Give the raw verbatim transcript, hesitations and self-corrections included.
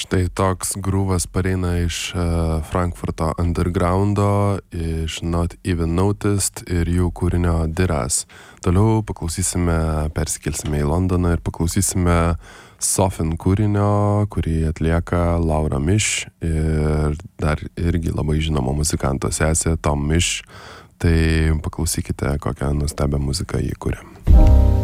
Štai toks grūvas pareina iš uh, Frankfurto undergroundo, iš Not Even Noticed ir jų kūrinio Diras. Toliau paklausysime, persikelsime į Londoną ir paklausysime Sofin kūrinio, kurį atlieka Laura Miš ir dar irgi labai žinoma muzikanto sesė Tom Miš. Tai paklausykite, kokią nuostabią muziką jį kuria.